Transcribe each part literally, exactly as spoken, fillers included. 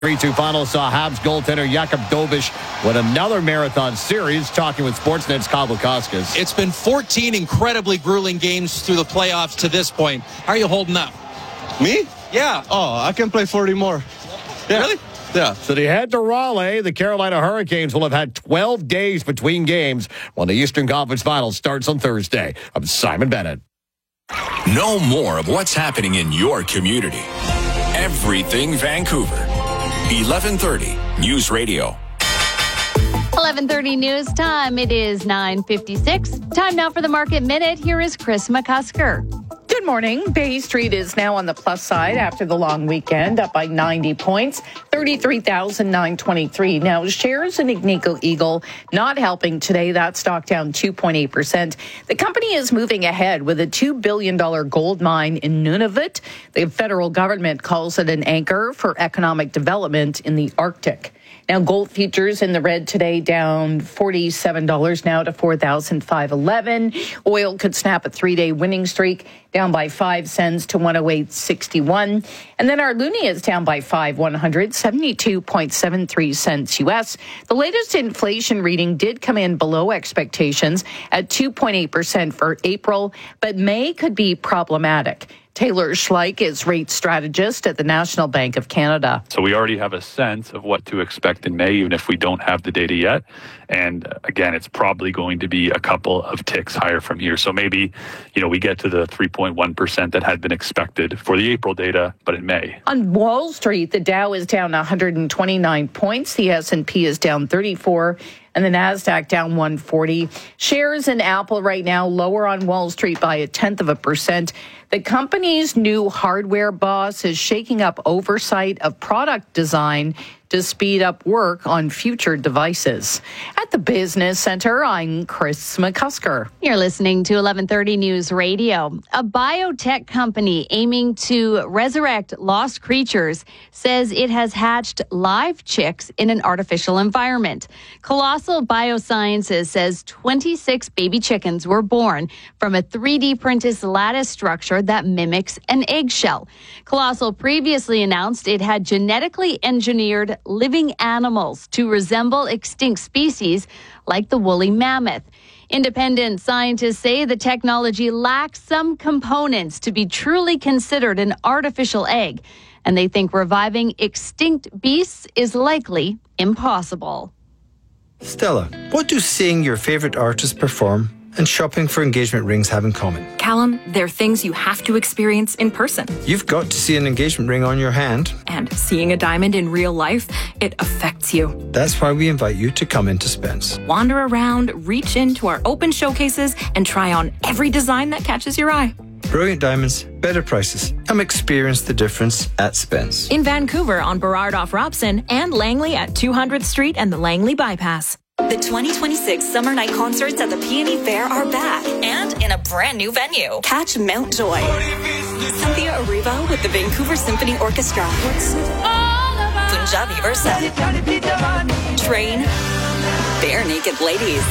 three two final saw Habs goaltender Jakub Dobiš win another marathon series. Talking with Sportsnet's Kyle Bukauskas. It's been fourteen incredibly grueling games through the playoffs to this point. How are you holding up? Me? Yeah. Oh, I can play forty more. Yeah. Really? Yeah. So they head to Raleigh. The Carolina Hurricanes will have had twelve days between games when the Eastern Conference Finals starts on Thursday. I'm Simon Bennett. Know more of what's happening in your community. Everything Vancouver. eleven thirty News Radio. eleven thirty news time. It is nine fifty-six. Time now for the Market Minute. Here is Chris McCusker. Good morning. Bay Street is now on the plus side after the long weekend, up by ninety points, thirty-three thousand nine hundred twenty-three. Now, shares in Agnico Eagle not helping today. That stock down two point eight percent. The company is moving ahead with a two billion dollars gold mine in Nunavut. The federal government calls it an anchor for economic development in the Arctic. Now, gold futures in the red today, down forty-seven dollars now to four thousand five hundred eleven dollars. Oil could snap a three-day winning streak, down by five cents to one oh eight sixty-one. And then our loonie is down by five, one hundred seventy-two point seven three cents U S. The latest inflation reading did come in below expectations at two point eight percent for April, but May could be problematic. Taylor Schleich is rate strategist at the National Bank of Canada. So we already have a sense of what to expect in May, even if we don't have the data yet. And again, it's probably going to be a couple of ticks higher from here. So maybe, you know, we get to the three point one percent that had been expected for the April data, but in May. On Wall Street, the Dow is down one hundred twenty-nine points. The S and P is down thirty-four. And the NASDAQ down one forty. Shares in Apple right now lower on Wall Street by a tenth of a percent. The company's new hardware boss is shaking up oversight of product design to speed up work on future devices. At the Business Center, I'm Chris McCusker. You're listening to eleven thirty News Radio. A biotech company aiming to resurrect lost creatures says it has hatched live chicks in an artificial environment. Colossal Biosciences says twenty-six baby chickens were born from a three D printed lattice structure that mimics an eggshell. Colossal previously announced it had genetically engineered living animals to resemble extinct species like the woolly mammoth. Independent scientists say the technology lacks some components to be truly considered an artificial egg, and they think reviving extinct beasts is likely impossible. Stella, what do seeing your favorite artist perform and shopping for engagement rings have in common? Callum, they're things you have to experience in person. You've got to see an engagement ring on your hand. And seeing a diamond in real life, it affects you. That's why we invite you to come into Spence. Wander around, reach into our open showcases, and try on every design that catches your eye. Brilliant diamonds, better prices. Come experience the difference at Spence. In Vancouver on Burrard off Robson and Langley at two hundredth Street and the Langley Bypass. The twenty twenty-six Summer Night Concerts at the Peony Fair are back and in a brand new venue. Catch Mount Joy, Cynthia Erivo with the Vancouver Symphony Orchestra, Punjabi Versa, Train, Bare Naked Ladies,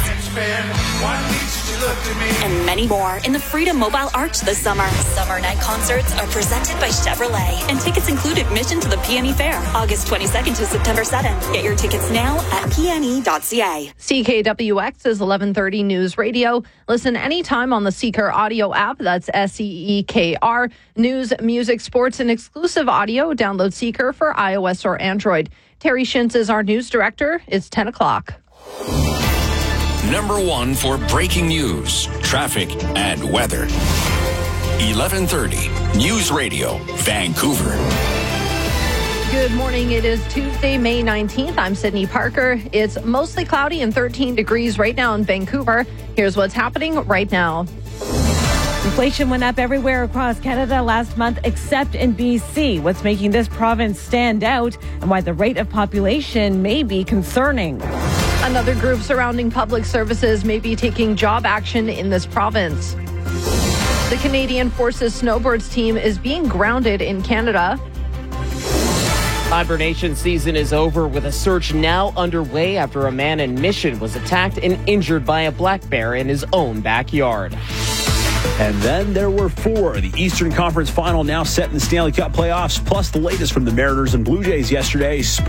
and many more in the Freedom Mobile Arch this summer. Summer Night Concerts are presented by Chevrolet, and tickets include admission to the Peony Fair, August twenty-second to September seventh. Get your tickets now at p n e dot c a. C K W X is eleven thirty News Radio. Listen anytime on the Seeker audio app. That's S E E K R. News, music, sports, and exclusive audio. Download Seeker for iOS or Android. Terry Shintz is our news director. It's ten o'clock. Number one for breaking news, traffic, and weather. eleven thirty News Radio, Vancouver. Good morning. It is Tuesday, May nineteenth. I'm Sydney Parker. It's mostly cloudy and thirteen degrees right now in Vancouver. Here's what's happening right now. Inflation went up everywhere across Canada last month except in B C. What's making this province stand out and why the rate of population may be concerning. Another group surrounding public services may be taking job action in this province. The Canadian Forces snowboards team is being grounded in Canada. Hibernation season is over with a search now underway after a man in Mission was attacked and injured by a black bear in his own backyard. And then there were four. The Eastern Conference Final now set in the Stanley Cup playoffs, plus the latest from the Mariners and Blue Jays yesterday.